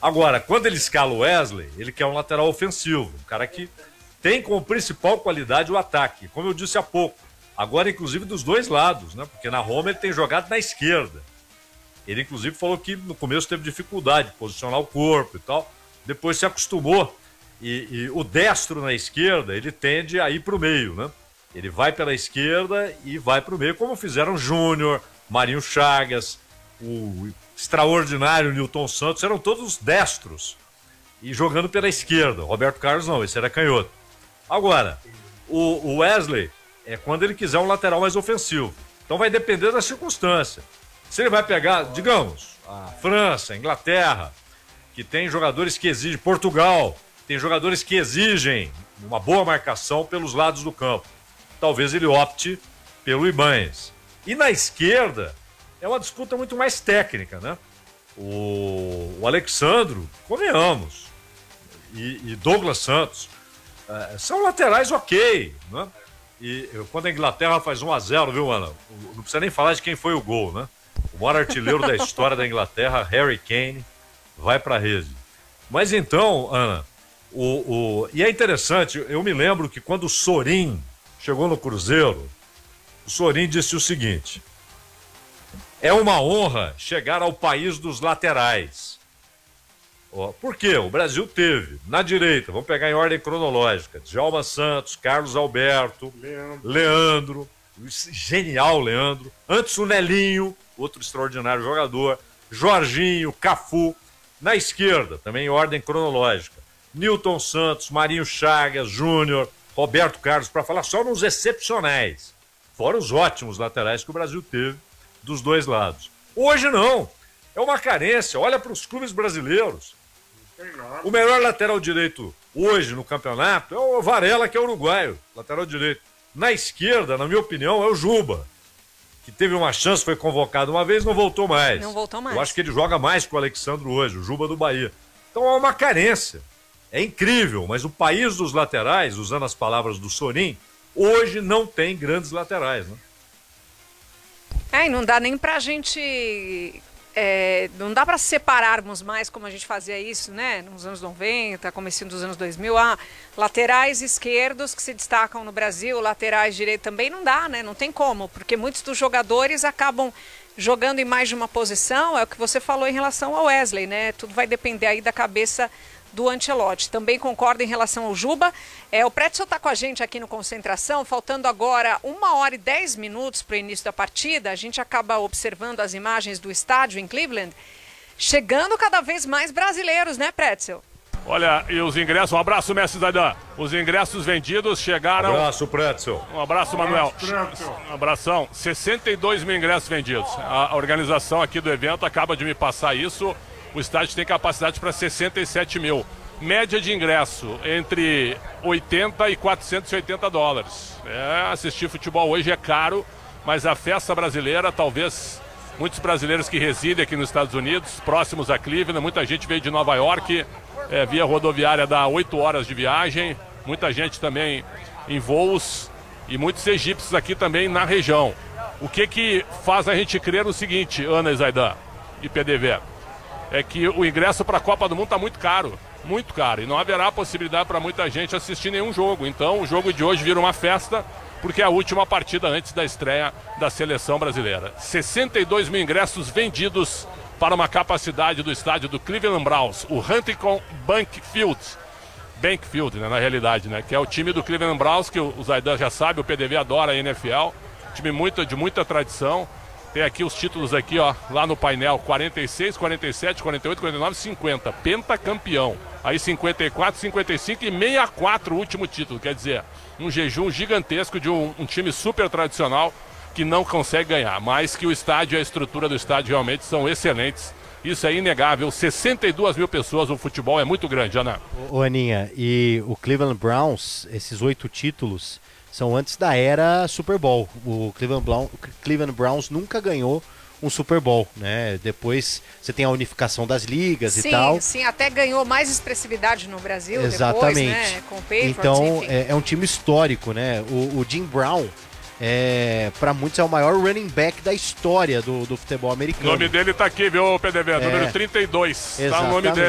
Agora, quando ele escala o Wesley, ele quer um lateral ofensivo, um cara que tem como principal qualidade o ataque, como eu disse há pouco. Agora, inclusive, dos dois lados, né? Porque na Roma ele tem jogado na esquerda. Ele, inclusive, falou que no começo teve dificuldade de posicionar o corpo e tal. Depois se acostumou. E o destro na esquerda, ele tende a ir para o meio, né? Ele vai pela esquerda e vai para o meio, como fizeram Júnior, Marinho Chagas, o extraordinário Nilton Santos, eram todos destros. E jogando pela esquerda. Roberto Carlos não, esse era canhoto. Agora, o Wesley é quando ele quiser um lateral mais ofensivo. Então vai depender da circunstância. Se ele vai pegar, digamos, a França, a Inglaterra, que tem jogadores que exigem, Portugal, tem jogadores que exigem uma boa marcação pelos lados do campo. Talvez ele opte pelo Ibañez. E na esquerda, é uma disputa muito mais técnica, né? O Alexandro, convenhamos, e Douglas Santos, são laterais ok, né? E quando a Inglaterra faz 1-0, viu, Ana? Não precisa nem falar de quem foi o gol, né? O maior artilheiro da história da Inglaterra, Harry Kane, vai para a rede. Mas então, Ana, e é interessante, eu me lembro que quando o Sorin chegou no Cruzeiro, o Sorin disse o seguinte: é uma honra chegar ao país dos laterais. Por quê? O Brasil teve, na direita, vamos pegar em ordem cronológica, Djalma Santos, Carlos Alberto, Leandro, genial Leandro, antes o Nelinho, outro extraordinário jogador, Jorginho, Cafu. Na esquerda, também em ordem cronológica, Nilton Santos, Marinho Chagas, Júnior, Roberto Carlos, para falar só nos excepcionais, fora os ótimos laterais que o Brasil teve dos dois lados. Hoje não, é uma carência, olha para os clubes brasileiros. O melhor lateral direito hoje no campeonato é o Varela, que é uruguaio, lateral direito. Na esquerda, na minha opinião, é o Juba, que teve uma chance, foi convocado uma vez, não voltou mais. Não voltou mais. Eu acho que ele joga mais que o Alexandro hoje, o Juba do Bahia. Então é uma carência. É incrível, mas o país dos laterais, usando as palavras do Sorin, hoje não tem grandes laterais, né? E não dá nem pra gente... não dá para separarmos mais como a gente fazia isso, né? Nos anos 90, comecinho dos anos 2000, laterais esquerdos que se destacam no Brasil, laterais direitos também não dá, né? Não tem como, porque muitos dos jogadores acabam jogando em mais de uma posição, é o que você falou em relação ao Wesley, né? Tudo vai depender aí da cabeça do Ancelotti. Também concordo em relação ao Juba. O Pretzel está com a gente aqui no Concentração, faltando agora 1h10 para o início da partida. A gente acaba observando as imagens do estádio em Cleveland, chegando cada vez mais brasileiros, né, Pretzel? Olha, e os ingressos, um abraço, mestre Zaidan. Os ingressos vendidos chegaram... Um abraço, Pretzel. Um abraço, Manuel. Um abração. 62 mil ingressos vendidos. A organização aqui do evento acaba de me passar isso. O estádio tem capacidade para 67 mil. Média de ingresso entre 80 e 480 dólares. Assistir futebol hoje é caro, mas a festa brasileira, talvez muitos brasileiros que residem aqui nos Estados Unidos, próximos a Cleveland, muita gente veio de Nova York, via rodoviária dá 8 horas de viagem, muita gente também em voos e muitos egípcios aqui também na região. O que faz a gente crer o seguinte, Ana e Zaidan e PDV? É que o ingresso para a Copa do Mundo está muito caro, e não haverá possibilidade para muita gente assistir nenhum jogo. Então o jogo de hoje vira uma festa, porque é a última partida antes da estreia da seleção brasileira. 62 mil ingressos vendidos para uma capacidade do estádio do Cleveland Browns, o Huntington Bankfield, né, na realidade, né, que é o time do Cleveland Browns, que o Zaidan já sabe, o PDV adora a NFL, time de muita tradição. Tem aqui os títulos aqui, ó, lá no painel, 46, 47, 48, 49, 50, pentacampeão. Aí 54, 55 e 64 o último título, quer dizer, um jejum gigantesco de um time super tradicional que não consegue ganhar, mas que o estádio e a estrutura do estádio realmente são excelentes. Isso é inegável, 62 mil pessoas, o futebol é muito grande, Ana. Ô Aninha, e o Cleveland Browns, esses 8 títulos são antes da era Super Bowl. O Cleveland Browns nunca ganhou um Super Bowl, né? Depois você tem a unificação das ligas e tal. Sim, até ganhou mais expressividade no Brasil. Exatamente. Depois, né? Com o Patriots, então enfim. é um time histórico, né? O Jim Brown, para muitos, é o maior running back da história do futebol americano. O nome dele tá aqui, viu, PDV? Número 32. Tá o nome dele.